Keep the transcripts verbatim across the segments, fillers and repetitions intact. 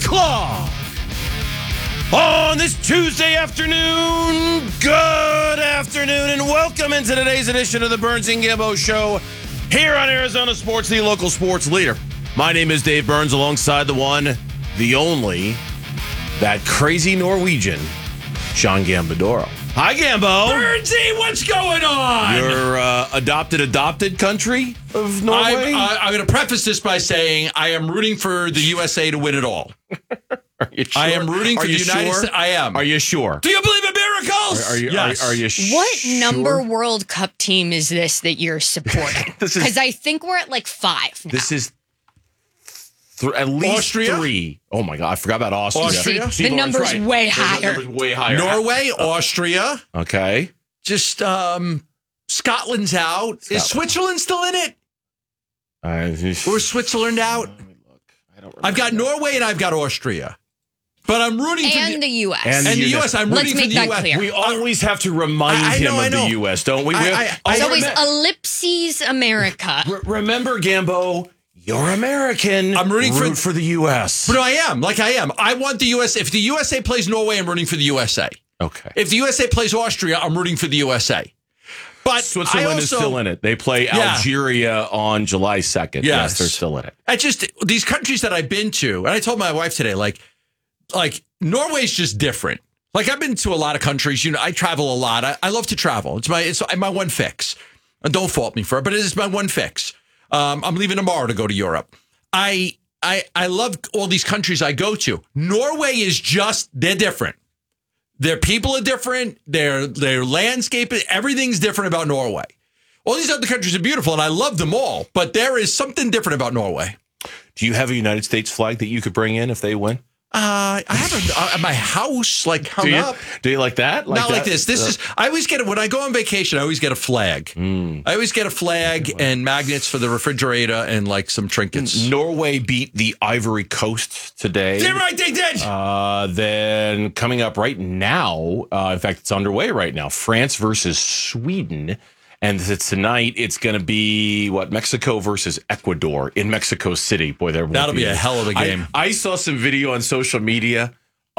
o'clock on this Tuesday afternoon. Good afternoon and welcome into today's edition of the Burns and Gambo Show here on Arizona Sports, the local sports leader. My name is Dave Burns, alongside the one, the only, that crazy Norwegian, Sean Gambadoro. Hi, Gambo. Burnsy, what's going on? Your uh, adopted, adopted country of Norway? I'm, uh, I'm going to preface this by saying I am rooting for the U S A to win it all. Are you sure? I am rooting Are for the you United sure? States. I am. Are you sure? Do you believe in miracles? Are, are you? Yes. Are, are you What sure? number World Cup team is this that you're supporting? This is- Because I think we're at like five now. This is th- at least Austria? three. Oh my God, I forgot about Austria. Austria? See, the Lawrence, number's right. way The higher. number's way higher. Norway, Austria, Okay. just um, Scotland's out. Is Scotland. Switzerland still in it? Uh, Or is Switzerland out? Let me look. I don't I've got remember. Norway and I've got Austria. But I'm rooting for And the, the U S. And and the U U S. S. I'm Let's rooting for make the that U S. clear. We always have to remind I- I him know, I of know. the U S, don't we? we I- have, I- I it's oh, always remem- ellipses America. re- remember, Gambo, you're American. I'm rooting for- Root for the U S. But no, I am. Like I am. I want the U S. If the U S A plays Norway, I'm rooting for the U S A. Okay. If the U S A plays Austria, I'm rooting for the U S A. But Switzerland I also, is still in it. They play Yeah. Algeria on July second. Yes. Yes. They're still in it. I just these countries that I've been to, and I told my wife today, like, like Norway's just different. Like I've been to a lot of countries. You know, I travel a lot. I, I love to travel. It's my it's my one fix. And don't fault me for it, but it is my one fix. Um, I'm leaving tomorrow to go to Europe. I I I love all these countries I go to. Norway is just they're different. Their people are different. Their their landscape, everything's different about Norway. All these other countries are beautiful, and I love them all. But there is something different about Norway. Do you have a United States flag that you could bring in if they win? Uh, I have a, uh, my house like hung Do you? up. Do you like that? Not like that? this. This Uh, is. I always get it when I go on vacation. I always get a flag. I always get a flag and magnets for the refrigerator and like some trinkets. Norway beat the Ivory Coast today. They're right. They did. Uh, then coming up right now, uh, in fact, it's underway right now, France versus Sweden. And th- tonight, it's going to be, what, Mexico versus Ecuador in Mexico City. Boy, there won't That'll be a any- hell of a I- game. I, saw some video on social media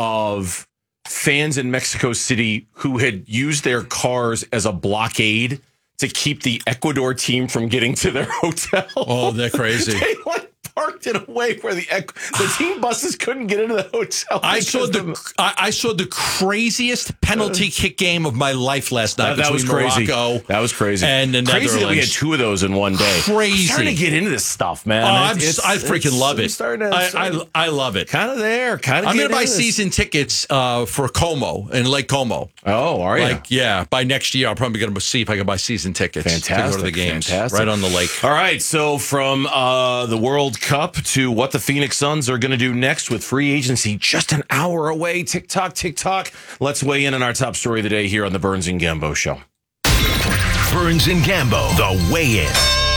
of fans in Mexico City who had used their cars as a blockade to keep the Ecuador team from getting to their hotel. Oh, they're crazy. They like parked in a way where the the team buses couldn't get into the hotel. I saw because the I, I saw the craziest penalty kick game of my life last night. That, that was between crazy. Morocco That was crazy. and the crazy that we had Netherlands. two of those in one day. Crazy. I'm starting to get into this stuff, man. Oh, I'm, It's- I it's- freaking love I'm it. Starting to, I, starting I I love it. kind of there. Kind of. I'm going to buy season tickets uh, for Como in Lake Como. Oh, are you? Like, yeah, by next year, I'm probably going to see if I can buy season tickets Fantastic. to go to the games Fantastic. right on the lake. All right, so from uh, the World Cup to what the Phoenix Suns are going to do next with free agency just an hour away. Tick-tock, tick-tock. Let's weigh in on our top story of the day here on the Burns and Gambo Show. Burns and Gambo, the weigh-in.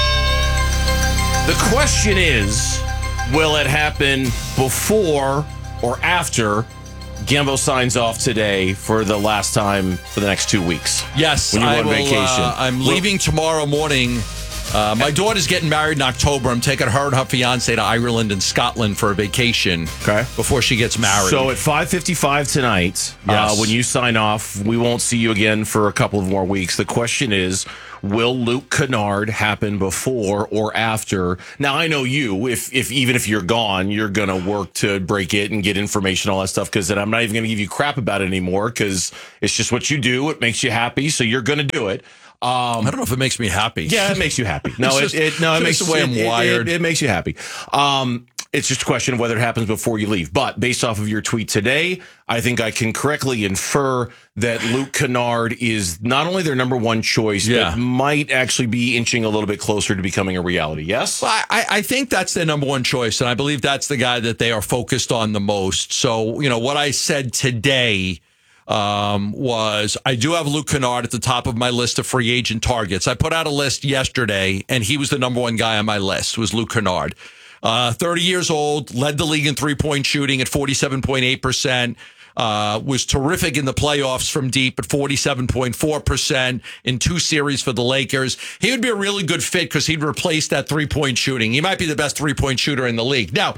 The question is, will it happen before or after Gambo signs off today for the last time for the next two weeks? Yes, When you go I on will, vacation. uh, I'm Will- leaving tomorrow morning. Uh, my daughter's getting married in October. I'm taking her and her fiance to Ireland and Scotland for a vacation. Okay. Before she gets married. So at five fifty-five tonight, uh, Yes. when you sign off, we won't see you again for a couple of more weeks. The question is, will Luke Kennard happen before or after? Now, I know you, if, if even if you're gone, you're going to work to break it and get information, all that stuff, because then I'm not even going to give you crap about it anymore because it's just what you do. It makes you happy, so you're going to do it. Um, I don't know if it makes me happy. Yeah, it makes you happy. No, It's it, just- it no, it it's makes just the way I'm it, it- wired. It, it makes you happy. Um, it's just a question of whether it happens before you leave. But based off of your tweet today, I think I can correctly infer that Luke Kennard is not only their number one choice, Yeah. but might actually be inching a little bit closer to becoming a reality. Yes? Well, I, I think that's their number one choice, and I believe that's the guy that they are focused on the most. So, you know, what I said today um, was I do have Luke Kennard at the top of my list of free agent targets. I put out a list yesterday, and he was the number one guy on my list, was Luke Kennard. Uh, thirty years old, led the league in three-point shooting at forty-seven point eight percent. Uh, was terrific in the playoffs from deep at forty-seven point four percent in two series for the Lakers. He would be a really good fit because he'd replace that three-point shooting. He might be the best three-point shooter in the league. Now,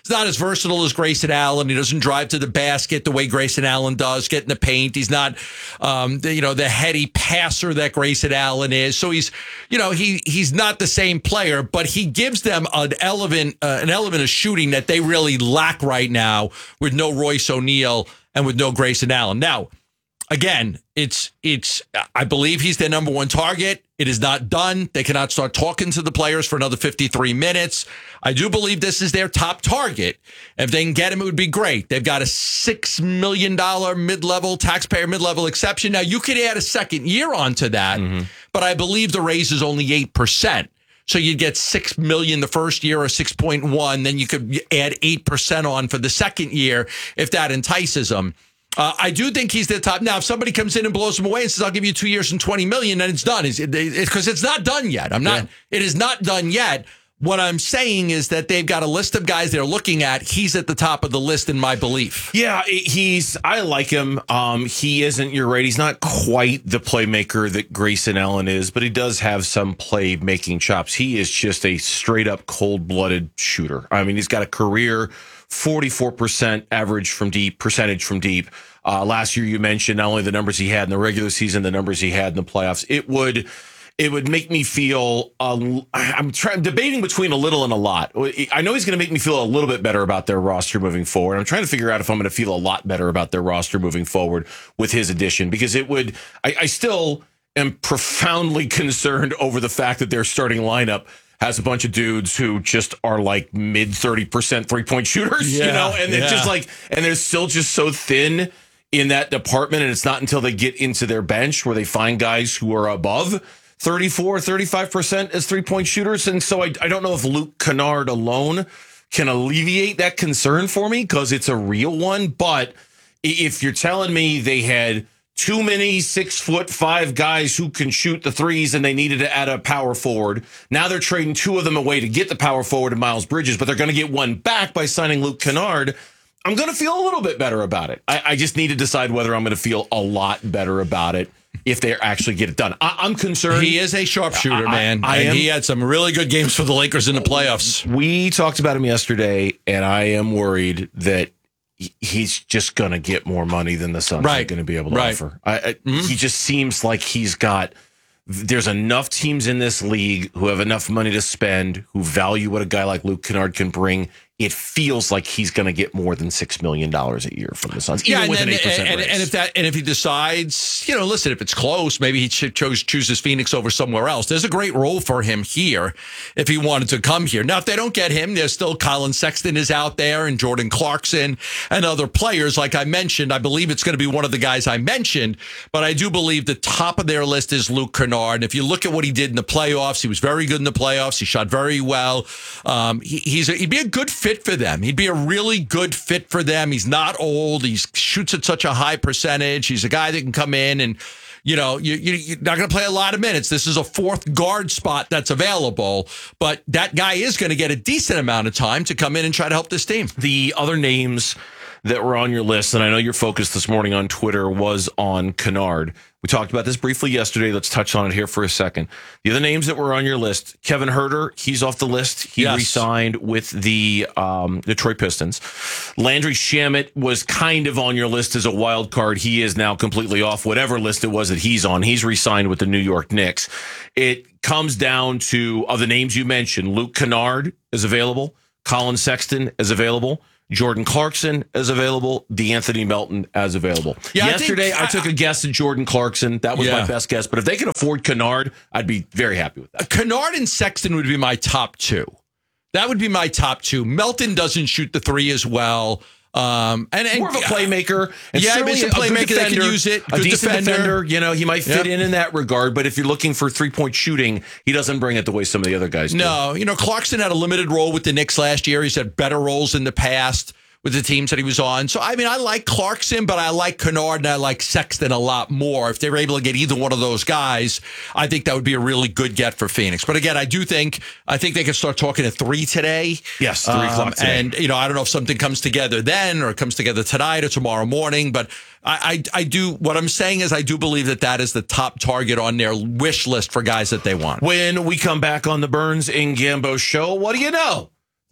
he's not as versatile as Grayson Allen. He doesn't drive to the basket the way Grayson Allen does, get in the paint. He's not, um, the, you know, the heady passer that Grayson Allen is. So he's, you know, he he's not the same player, but he gives them an element, uh, an element of shooting that they really lack right now with no Royce O'Neal and with no Grayson Allen. Now, again, it's it's. I believe he's their number one target. It is not done. They cannot start talking to the players for another fifty-three minutes. I do believe this is their top target. If they can get him, it would be great. They've got a six million dollars mid-level, taxpayer mid-level exception. Now, you could add a second year onto that, mm-hmm. but I believe the raise is only eight percent. So you'd get six million dollars the first year or six point one. Then you could add eight percent on for the second year if that entices them. Uh, I do think he's the top. Now, if somebody comes in and blows him away and says, I'll give you two years and twenty million dollars, then it's done. It's because it, it's not done yet. I'm not, yeah. It is not done yet. What I'm saying is that they've got a list of guys they're looking at. He's at the top of the list in my belief. Yeah, he's, I like him. Um, he isn't, you're right. He's not quite the playmaker that Grayson Allen is, but he does have some playmaking chops. He is just a straight up cold blooded shooter. I mean, he's got a career forty-four percent average from deep, percentage from deep. Uh, last year, you mentioned not only the numbers he had in the regular season, the numbers he had in the playoffs. It would, it would make me feel. Uh, I'm trying debating between a little and a lot. I know he's going to make me feel a little bit better about their roster moving forward. I'm trying to figure out if I'm going to feel a lot better about their roster moving forward with his addition, because it would. I, I still am profoundly concerned over the fact that their starting lineup has a bunch of dudes who just are like mid thirty percent three point shooters, yeah, you know, and they're yeah. just like, and they're still just so thin in that department. And it's not until they get into their bench where they find guys who are above thirty-four, thirty-five percent as three point shooters. And so I, I don't know if Luke Kennard alone can alleviate that concern for me, because it's a real one. But if you're telling me they had too many six foot five guys who can shoot the threes and they needed to add a power forward, now they're trading two of them away to get the power forward in Miles Bridges, but they're going to get one back by signing Luke Kennard, I'm going to feel a little bit better about it. I, I just need to decide whether I'm going to feel a lot better about it if they actually get it done. I, I'm concerned. He is a sharpshooter, man. I, I and am, he had some really good games for the Lakers in the playoffs. We talked about him yesterday, and I am worried that he's just going to get more money than the Suns right. are going to be able to right. offer. I, I, mm-hmm. He just seems like he's got, there's enough teams in this league who have enough money to spend, who value what a guy like Luke Kennard can bring. It feels like he's going to get more than six million dollars a year from the Suns, even yeah, with and, an eight percent and, raise. and if that, and if he decides, you know, listen, if it's close, maybe he chose, chooses Phoenix over somewhere else. There's a great role for him here if he wanted to come here. Now, if they don't get him, there's still Colin Sexton is out there and Jordan Clarkson and other players. Like I mentioned, I believe it's going to be one of the guys I mentioned, but I do believe the top of their list is Luke Kennard. And if you look at what he did in the playoffs, he was very good in the playoffs. He shot very well. Um, he, he's a, he'd be a good fit for them. He'd be a really good fit for them. He's not old. He shoots at such a high percentage. He's a guy that can come in and, you know, you, you, you're not going to play a lot of minutes. This is a fourth guard spot that's available, but that guy is going to get a decent amount of time to come in and try to help this team. The other names that were on your list, and I know your focus this morning on Twitter was on Kennard. We talked about this briefly yesterday. Let's touch on it here for a second. The other names that were on your list, Kevin Huerter, he's off the list. He yes. re-signed with the um, Detroit Pistons. Landry Shamet was kind of on your list as a wild card. He is now completely off whatever list it was that he's on. He's re-signed with the New York Knicks. It comes down to, of the names you mentioned, Luke Kennard is available. Colin Sexton is available. Jordan Clarkson is available. DeAnthony Melton as available. Yeah, Yesterday, I, think, I, I took a guess at Jordan Clarkson. That was yeah. my best guess. But if they can afford Kennard, I'd be very happy with that. Kennard and Sexton would be my top two. That would be my top two. Melton doesn't shoot the three as well. Um, and, and more of a playmaker. And yeah, he's a playmaker that can use it. A good decent defender. defender. You know, he might fit yep. in in that regard. But if you're looking for three-point shooting, he doesn't bring it the way some of the other guys do. No, you know, Clarkson had a limited role with the Knicks last year. He's had better roles in the past with the teams that he was on. So, I mean, I like Clarkson, but I like Kennard and I like Sexton a lot more. If they were able to get either one of those guys, I think that would be a really good get for Phoenix. But again, I do think, I think they can start talking at three today. Yes, three um, o'clock today. And, you know, I don't know if something comes together then or it comes together tonight or tomorrow morning, but I, I, I do, what I'm saying is I do believe that that is the top target on their wish list for guys that they want. When we come back on the Burns and Gambo show, what do you know?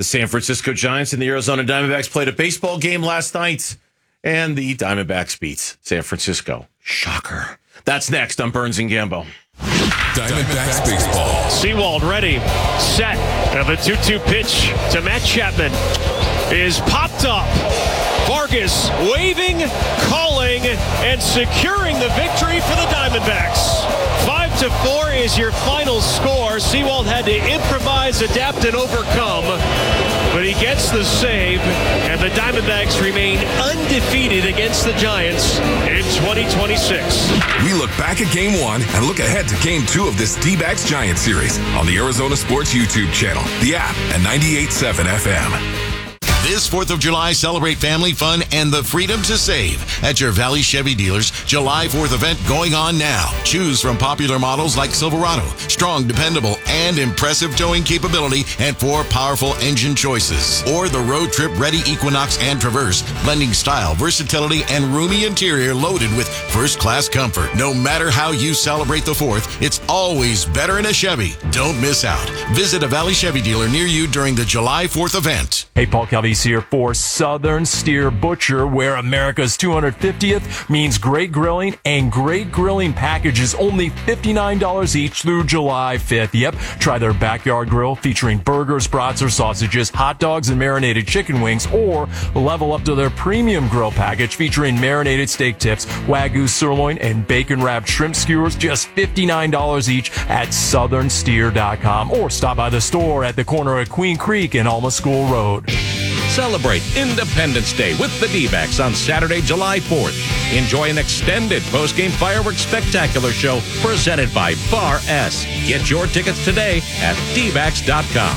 The San Francisco Giants and the Arizona Diamondbacks played a baseball game last night, and the Diamondbacks beat San Francisco. Shocker. That's next on Burns and Gambo. Diamondbacks baseball. Sewald ready, set, and the two two pitch to Matt Chapman is popped up. Vargas waving, calling, and securing the victory for the Diamondbacks. Five to four is your final score. Sewald had to improvise, adapt, and overcome, but he gets the save, and the Diamondbacks remain undefeated against the Giants in twenty twenty-six. We look back at game one and look ahead to game two of this D-backs Giants series on the Arizona Sports YouTube channel, the app, and ninety-eight point seven F M. This fourth of July, celebrate family fun and the freedom to save at your Valley Chevy dealers. July fourth event going on now. Choose from popular models like Silverado, strong, dependable, and impressive towing capability, and four powerful engine choices. Or the road trip ready Equinox and Traverse, blending style, versatility, and roomy interior loaded with first-class comfort. No matter how you celebrate the fourth, it's always better in a Chevy. Don't miss out. Visit a Valley Chevy dealer near you during the July fourth event. Hey, Paul Calvi here for Southern Steer Butcher, where America's two hundred fiftieth means great grilling, and great grilling packages only fifty-nine dollars each through July fifth. Yep, try their backyard grill featuring burgers, brats, or sausages, hot dogs, and marinated chicken wings, or level up to their premium grill package featuring marinated steak tips, Wagyu sirloin, and bacon-wrapped shrimp skewers, just fifty-nine dollars each at southern steer dot com, or stop by the store at the corner of Queen Creek and Alma School Road. Celebrate Independence Day with the D-backs on Saturday, July fourth. Enjoy an extended post-game fireworks spectacular show presented by Bar S. Get your tickets today at d backs dot com.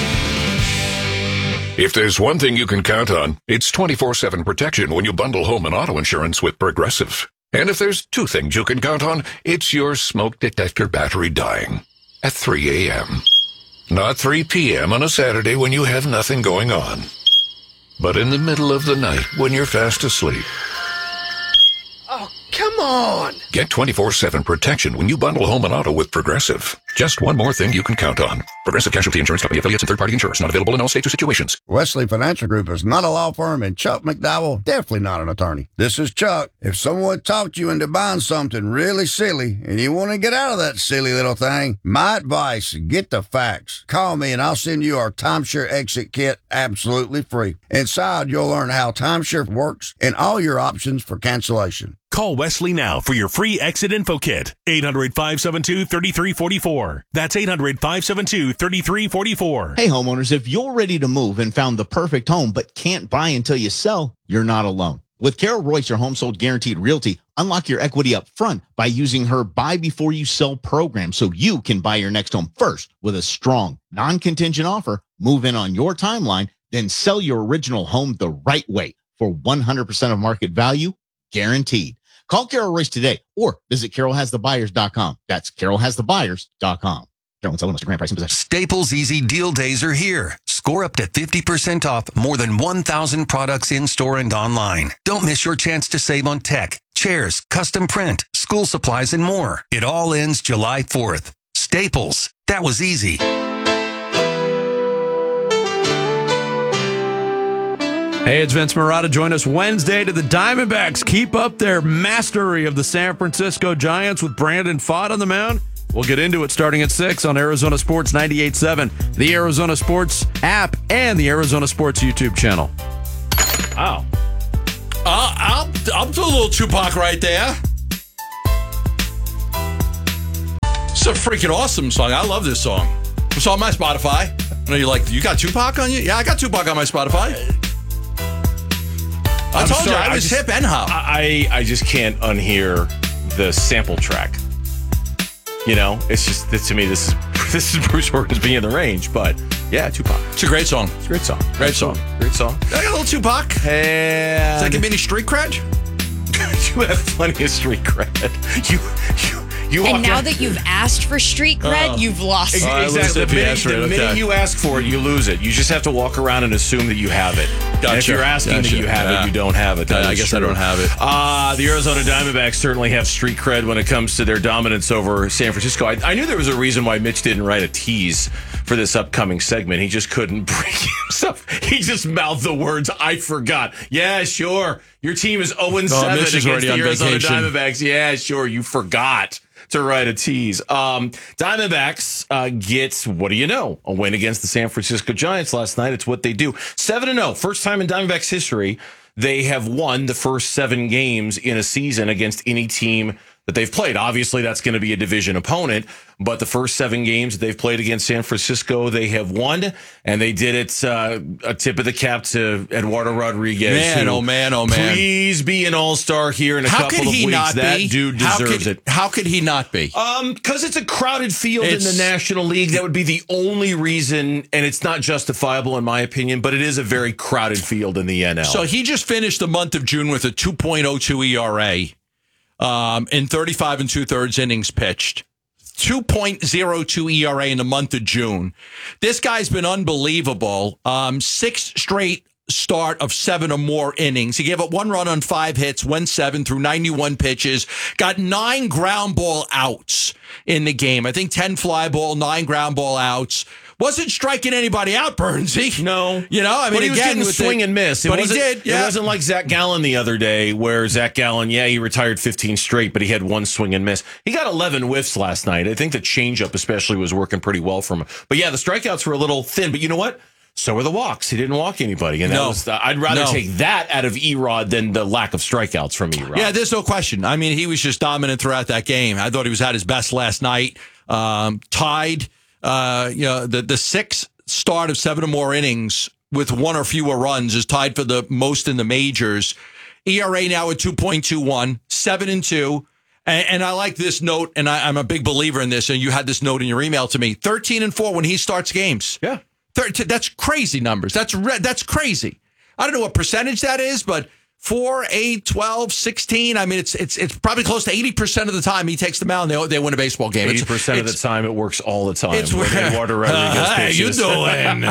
If there's one thing you can count on, it's twenty-four seven protection when you bundle home and auto insurance with Progressive. And if there's two things you can count on, it's your smoke detector battery dying at three a.m. Not three p.m. on a Saturday when you have nothing going on, but in the middle of the night when you're fast asleep. Oh, come on! Get twenty-four seven protection when you bundle home and auto with Progressive. Just one more thing you can count on. Progressive Casualty Insurance Company affiliates and third-party insurers. Not available in all states or situations. Wesley Financial Group is not a law firm, and Chuck McDowell definitely not an attorney. This is Chuck. If someone talked you into buying something really silly and you want to get out of that silly little thing, my advice, get the facts. Call me and I'll send you our timeshare exit kit absolutely free. Inside, you'll learn how timeshare works and all your options for cancellation. Call Wesley now for your free exit info kit. eight hundred, five seven two, three three four four. That's eight hundred, five seven two, three three four four. Hey, homeowners, if you're ready to move and found the perfect home but can't buy until you sell, you're not alone. With Carol Royce, your Home Sold Guaranteed Realty, unlock your equity up front by using her Buy Before You Sell program so you can buy your next home first with a strong, non-contingent offer, move in on your timeline, then sell your original home the right way for one hundred percent of market value, guaranteed. Call Carol Royce today or visit carol has the buyers dot com. That's carol has the buyers dot com. Carol and Mister Grand Price and Possession. Staples Easy Deal Days are here. Score up to fifty percent off more than one thousand products in-store and online. Don't miss your chance to save on tech, chairs, custom print, school supplies, and more. It all ends July fourth. Staples. That was easy. Hey, it's Vince Marotta. Join us Wednesday to the Diamondbacks keep up their mastery of the San Francisco Giants with Brandon Pfaadt on the mound. We'll get into it starting at six on Arizona Sports ninety-eight point seven, the Arizona Sports app, and the Arizona Sports YouTube channel. Wow. Uh, I'll, I'll do a little Tupac right there. It's a freaking awesome song. I love this song. It's on my Spotify. I know you're like, you got Tupac on you? Yeah, I got Tupac on my Spotify. I I'm told sorry, you, I was just, hip and hop. I, I just can't unhear the sample track. You know, it's just, to me, this is this is Bruce Organs being in the range, but yeah, Tupac. It's a great song. It's a great song. Great song. Great song. I got a little Tupac. And Does that give me any street cred? You have plenty of street cred. You, you, you and walk now in, that you've asked for street cred, Oh. you've lost it. Exactly. The minute, the minute Okay. you ask for it, you lose it. You just have to walk around and assume that you have it. Gotcha. If you're asking Gotcha. that you have Yeah. it, you don't have it. That I is guess true. I don't have it. Uh, the Arizona Diamondbacks certainly have street cred when it comes to their dominance over San Francisco. I, I knew there was a reason why Mitch didn't write a tease for this upcoming segment. He just couldn't bring himself. He just mouthed the words, I forgot. Yeah, sure. Your team is oh and seven Mitch is against already the on Arizona vacation. Diamondbacks. Yeah, sure. You forgot to write a tease. Um, Diamondbacks uh, get, what do you know, a win against the San Francisco Giants last night. It's what they do. seven and oh, first time in Diamondbacks history, they have won the first seven games in a season against any team that they've played. Obviously, that's going to be a division opponent, but the first seven games that they've played against San Francisco, they have won, and they did it uh, a tip of the cap to Eduardo Rodriguez. Man, who, oh man, oh man. Please be an all-star here in a How couple could of he weeks. not That be? dude How deserves could, it. How could he not be? Um, because it's a crowded field It's- in the National League. That would be the only reason, and it's not justifiable in my opinion, but it is a very crowded field in the N L. So he just finished the month of June with a two point oh two E R A um, in thirty-five and two-thirds innings pitched. two point oh two E R A in the month of June. This guy's been unbelievable. Um, six straight start of seven or more innings. He gave up one run on five hits, went seven through ninety-one pitches, got nine ground ball outs in the game. I think ten fly ball, nine ground ball outs. Wasn't striking anybody out, Burnsy. No. You know, I mean, but he was again, getting with swing the, and miss. It but he wasn't- did. Yeah. It wasn't like Zach Gallen the other day where Zach Gallen, yeah, he retired fifteen straight, but he had one swing and miss. He got eleven whiffs last night. I think the changeup especially was working pretty well for him. But yeah, the strikeouts were a little thin. But you know what? So were the walks. He didn't walk anybody. And that No. was the, I'd rather No. take that out of Erod than the lack of strikeouts from Erod. Yeah, there's no question. I mean, he was just dominant throughout that game. I thought he was at his best last night. Um, tied, uh, you know, the the sixth start of seven or more innings with one or fewer runs is tied for the most in the majors. E R A now at two point two one, seven and two. And, and I like this note, and I, I'm a big believer in this. And you had this note in your email to me: thirteen and four when he starts games. Yeah, thirteen, that's crazy numbers. That's re- that's crazy. I don't know what percentage that is, but four, eight, twelve, sixteen. I mean, it's it's it's probably close to eighty percent of the time he takes the mound, they they win a baseball game. eighty percent of the time, it works all the time. It's when Eduardo Rodriguez uh, How you pitches. doing?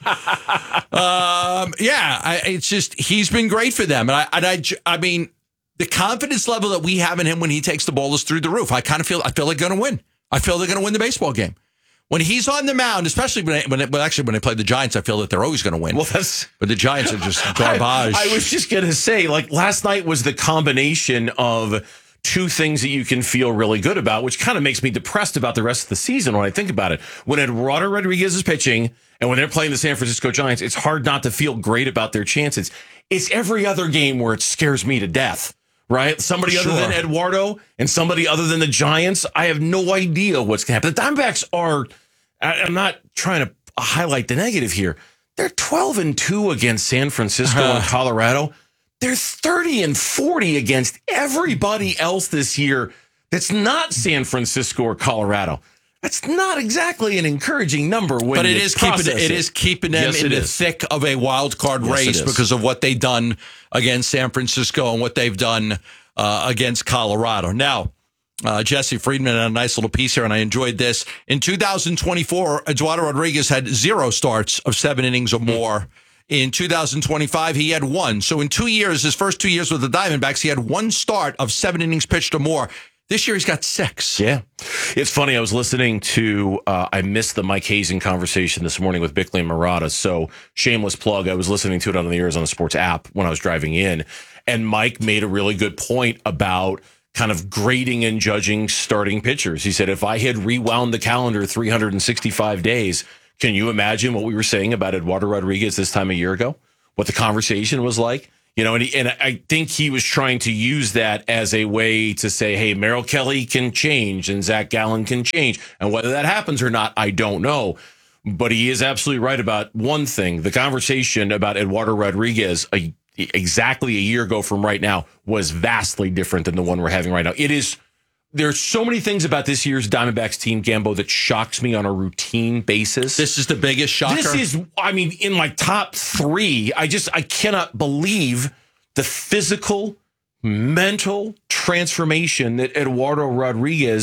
um, yeah, I, it's just he's been great for them, and I and I j- I mean the confidence level that we have in him when he takes the ball is through the roof. I kind of feel I feel they're going to win. I feel they're going to win the baseball game. When he's on the mound, especially when, when well, actually when they play the Giants, I feel that they're always going to win. Well, that's but the Giants are just garbage. I, I was just going to say, like last night was the combination of two things that you can feel really good about, which kind of makes me depressed about the rest of the season when I think about it. When Eduardo Rodriguez is pitching and when they're playing the San Francisco Giants, it's hard not to feel great about their chances. It's every other game where it scares me to death. Right? Somebody Sure. other than Eduardo and somebody other than the Giants, I have no idea what's going to happen. The Diamondbacks are, I- I'm not trying to highlight the negative here. They're twelve and two against San Francisco and Colorado. They're thirty and forty against everybody else this year that's not San Francisco or Colorado. That's not exactly an encouraging number. When But it you is keeping process it is keeping them Yes, in it the is. thick of a wild card Yes, it race is. because of what they've done against San Francisco and what they've done uh, against Colorado. Now, uh, Jesse Friedman had a nice little piece here, and I enjoyed this. In two thousand twenty-four, Eduardo Rodriguez had zero starts of seven innings or more. In two thousand twenty-five, he had one. So in two years, his first two years with the Diamondbacks, he had one start of seven innings pitched or more. This year, he's got six. Yeah. It's funny. I was listening to, uh, I missed the Mike Hazen conversation this morning with Bickley and Murata. So shameless plug. I was listening to it on the Arizona Sports app when I was driving in. And Mike made a really good point about kind of grading and judging starting pitchers. He said, if I had rewound the calendar three hundred sixty-five days, can you imagine what we were saying about Eduardo Rodriguez this time a year ago? What the conversation was like? You know, and, he, and I think he was trying to use that as a way to say, hey, Merrill Kelly can change and Zach Gallen can change. And whether that happens or not, I don't know. But he is absolutely right about one thing. The conversation about Eduardo Rodriguez a, exactly a year ago from right now was vastly different than the one we're having right now. It is. There's so many things about this year's Diamondbacks team, Gambo, that shocks me on a routine basis. This is the biggest shocker. This is, I mean, in my top three, I just, I cannot believe the physical, mental transformation that Eduardo Rodriguez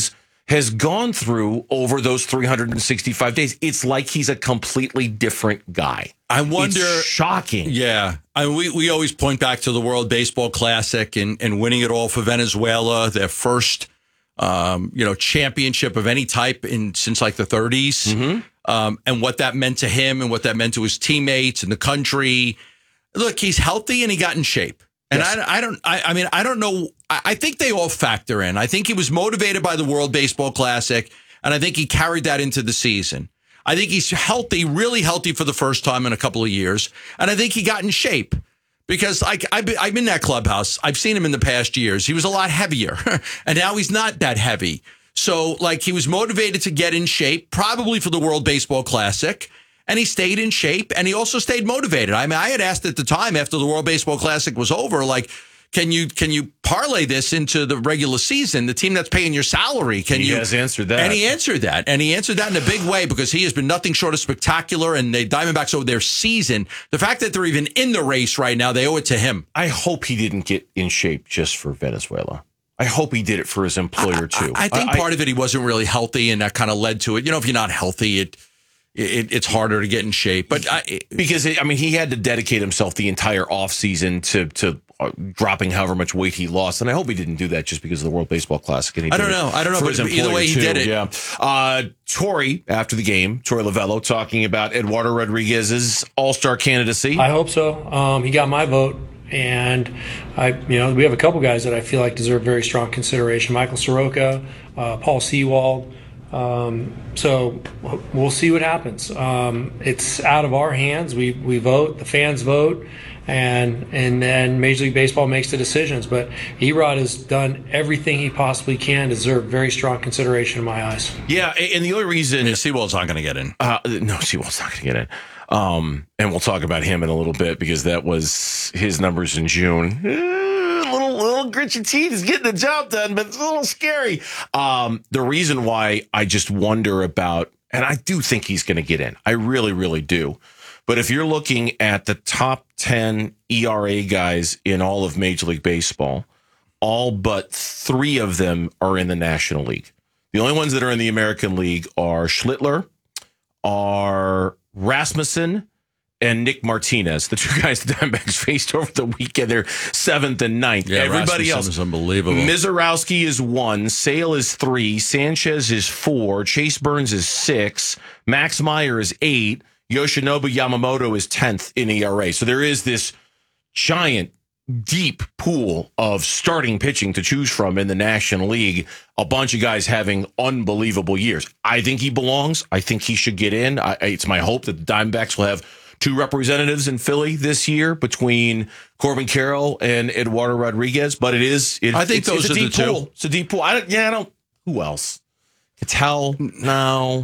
has gone through over those three hundred sixty-five days. It's like he's a completely different guy. I wonder. It's shocking. Yeah. I mean, we, we always point back to the World Baseball Classic and, and winning it all for Venezuela, their first, um, you know, championship of any type in since like the thirties, Mm-hmm. um, and what that meant to him and what that meant to his teammates and the country. Look, he's healthy and he got in shape. And Yes. I, I don't, I, I mean, I don't know. I, I think they all factor in. I think he was motivated by the World Baseball Classic, and I think he carried that into the season. I think he's healthy, really healthy for the first time in a couple of years. And I think he got in shape because like I've been, I'm in that clubhouse. I've seen him in the past years. He was a lot heavier and now he's not that heavy. So like he was motivated to get in shape, probably for the World Baseball Classic. And he stayed in shape and he also stayed motivated. I mean, I had asked at the time after the World Baseball Classic was over, like, Can you can you parlay this into the regular season? The team that's paying your salary, can He you? has answered that. And he answered that, and he answered that in a big way because he has been nothing short of spectacular. And the Diamondbacks over their season, the fact that they're even in the race right now, they owe it to him. I hope he didn't get in shape just for Venezuela. I hope he did it for his employer too. I, I think I, part of it he wasn't really healthy, and that kind of led to it. You know, if you're not healthy, it. It, it's harder to get in shape, but I, because it, I mean, he had to dedicate himself the entire offseason to to uh, dropping however much weight he lost, and I hope he didn't do that just because of the World Baseball Classic. And he I did don't it know. I don't know, for but his either way, he employer, did too. it. Yeah. Uh, Torrey after the game, Torrey Lovello talking about Eduardo Rodriguez's All-Star candidacy. I hope so. Um, he got my vote. And I, you know, we have a couple guys that I feel like deserve very strong consideration: Michael Soroka, uh, Paul Sewald. Um, so we'll see what happens. Um, it's out of our hands. We we vote, the fans vote, and and then Major League Baseball makes the decisions. But Erod has done everything he possibly can to deserve very strong consideration in my eyes. Yeah, and the only reason yeah, Sewald's not going to get in. Uh, no, Sewald's not going to get in. Um, and we'll talk about him in a little bit because that was his numbers in June. Uh, little little gritty teeth is getting the job done, but it's a little scary. Um, the reason why I just wonder about, and I do think he's going to get in. I really, really do. But if you're looking at the top ten E R A guys in all of Major League Baseball, all but three of them are in the National League. The only ones that are in the American League are Schlittler, are Rasmussen, and Nick Martinez, the two guys the Diamondbacks faced over the weekend. They're seventh and ninth. Yeah, Everybody Rasmussen else is unbelievable. Mizorowski is one, Sale is three, Sanchez is four, Chase Burns is six, Max Meyer is eight, Yoshinobu Yamamoto is tenth in E R A. So there is this giant, deep pool of starting pitching to choose from in the National League. A bunch of guys having unbelievable years. I think he belongs. I think he should get in. I, it's my hope that the Diamondbacks will have two representatives in Philly this year between Corbin Carroll and Eduardo Rodriguez. But it is. It, I think it's, those it's a are deep the two. pool. It's a deep pool. I don't, yeah, I don't. Who else? Cattell? No.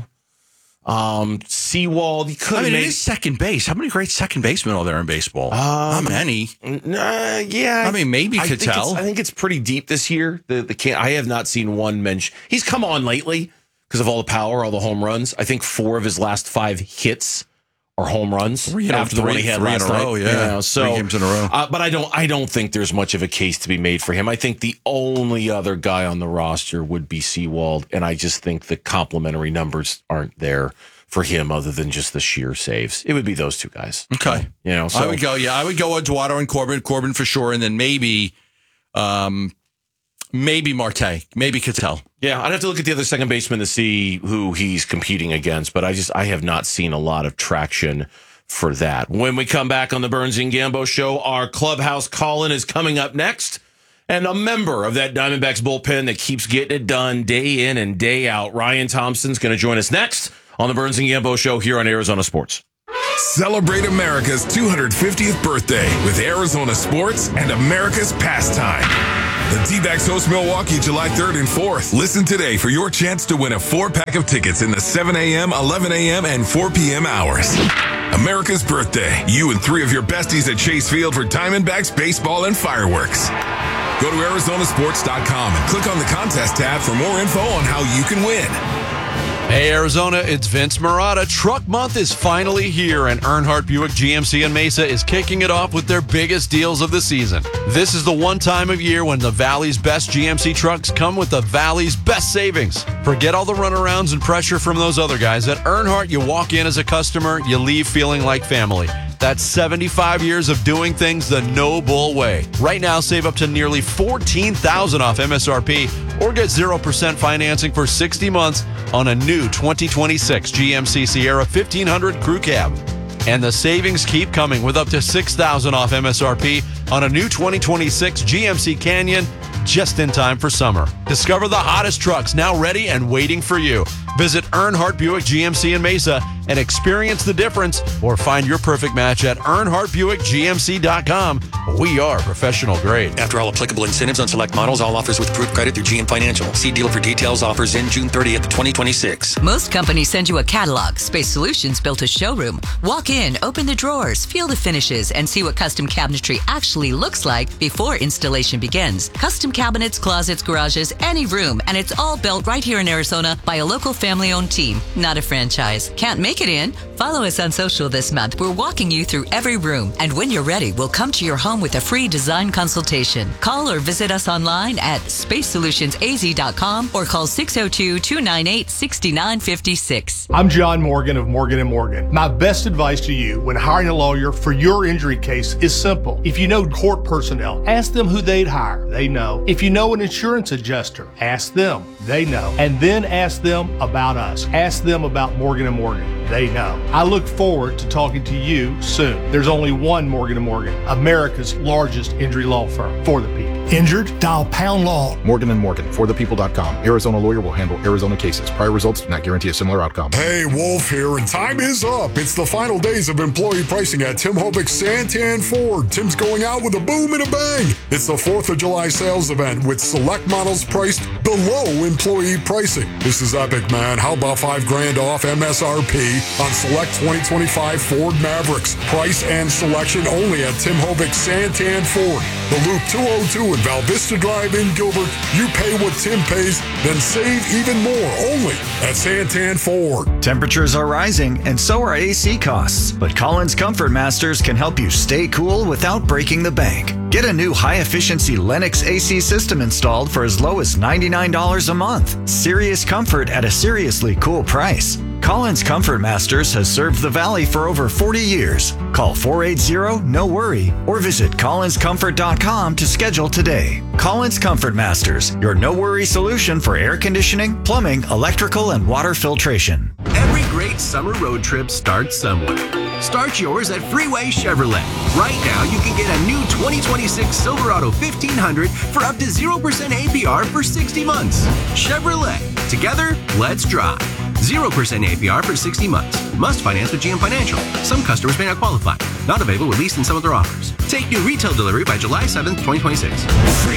Um, Sewald. He could. I mean, make, it is second base. How many great second basemen are there in baseball? Um, How many? Uh, yeah, I mean, maybe I think Cattell. it's- I think it's pretty deep this year. The the can I have not seen one mention. He's come on lately because of all the power, all the home runs. I think four of his last five hits are home runs Three in a- after the one three- he had three in last a night. row, yeah. so Three games in a row. Uh, but I don't. I don't think there's much of a case to be made for him. I think the only other guy on the roster would be Sewald, and I just think the complementary numbers aren't there for him other than just the sheer saves. It would be those two guys. Okay. You know, so I would go, yeah, I would go Eduardo and Corbin, Corbin for sure, and then maybe, um, maybe Marte, maybe Cattell. Yeah, I'd have to look at the other second baseman to see who he's competing against, but I just I have not seen a lot of traction for that. When we come back on the Burns and Gambo show, our clubhouse call-in is coming up next. And a member of that Diamondbacks bullpen that keeps getting it done day in and day out, Ryan Thompson's going to join us next on the Burns and Gambo show here on Arizona Sports. Celebrate America's two hundred fiftieth birthday with Arizona Sports and America's Pastime. The D-backs host Milwaukee July third and fourth. Listen today for your chance to win a four-pack of tickets in the seven a.m., eleven a.m., and four p.m. hours. America's birthday. You and three of your besties at Chase Field for Diamondbacks baseball and fireworks. Go to Arizona Sports dot com and click on the contest tab for more info on how you can win. Hey, Arizona, it's Vince Marotta. Truck Month is finally here, and Earnhardt Buick G M C in Mesa is kicking it off with their biggest deals of the season. This is the one time of year when the Valley's best G M C trucks come with the Valley's best savings. Forget all the runarounds and pressure from those other guys. At Earnhardt, you walk in as a customer, you leave feeling like family. That's seventy-five years of doing things the no bull way. Right now, save up to nearly fourteen thousand dollars off M S R P or get zero percent financing for sixty months on a new twenty twenty-six G M C Sierra fifteen hundred Crew Cab. And the savings keep coming with up to six thousand dollars off M S R P on a new twenty twenty-six G M C Canyon just in time for summer. Discover the hottest trucks now ready and waiting for you. Visit Earnhardt Buick G M C in Mesa and experience the difference, or find your perfect match at Earnhardt Buick G M C dot com. We are professional grade. After all applicable incentives on select models, all offers with approved credit through G M Financial. See dealer for details. Offers in June thirtieth, twenty twenty-six. Most companies send you a catalog. Space Solutions built a showroom. Walk in, open the drawers, feel the finishes, and see what custom cabinetry actually looks like before installation begins. Custom cabinets, closets, garages, any room, and it's all built right here in Arizona by a local family-owned team, not a franchise. Can't make it in? Follow us on social this month. We're walking you through every room, and when you're ready, we'll come to your home with a free design consultation. Call or visit us online at space solutions a z dot com or call six oh two, two nine eight, six nine five six. I'm John Morgan of Morgan and Morgan. My best advice to you when hiring a lawyer for your injury case is simple. If you know court personnel, ask them who they'd hire. They know. If you know an insurance adjuster, ask them. They know. And then ask them about us. Ask them about Morgan and Morgan. They know. I look forward to talking to you soon. There's only one Morgan and Morgan, America's largest injury law firm for the people. Injured? Dial Pound Law. Morgan and Morgan, for the people dot com. Arizona lawyer will handle Arizona cases. Prior results do not guarantee a similar outcome. Hey, Wolf here, and time is up. It's the final days of employee pricing at Tim Hovick's Santan Ford. Tim's going out with a boom and a bang. It's the fourth of July sales event with select models priced below employee pricing. This is epic, man. How about five grand off M S R P on select twenty twenty-five Ford Mavericks? Price and selection only at Tim Hovick's Santan Ford. The Loop two oh two in Val Vista Drive in Gilbert. You pay what Tim pays, then save even more only at Santan Ford. Temperatures are rising, and so are A C costs. But Collins Comfort Masters can help you stay cool without breaking the bank. Get a new high-efficiency Lennox A C system installed for as low as ninety-nine dollars a month. Serious comfort at a seriously cool price. Collins Comfort Masters has served the Valley for over forty years. Call four eight zero, N O worry or visit collins comfort dot com to schedule today. Collins Comfort Masters, your no-worry solution for air conditioning, plumbing, electrical, and water filtration. Every great summer road trip starts somewhere. Start yours at Freeway Chevrolet. Right now, you can get a new twenty twenty-six Silverado fifteen hundred for up to zero percent A P R for sixty months. Chevrolet. Together, let's drive. zero percent A P R for sixty months. Must finance with G M Financial. Some customers may not qualify. Not available with lease and some other offers. Take new retail delivery by July seventh, twenty twenty-six.